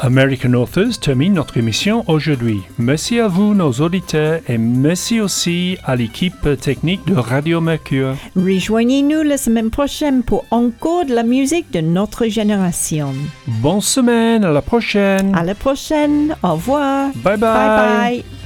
American Authors termine notre émission aujourd'hui. Merci à vous, nos auditeurs, et merci aussi à l'équipe technique de Radio Mercure. Rejoignez-nous la semaine prochaine pour encore de la musique de notre génération. Bonne semaine, à la prochaine. À la prochaine. Au revoir. Bye bye. Bye bye.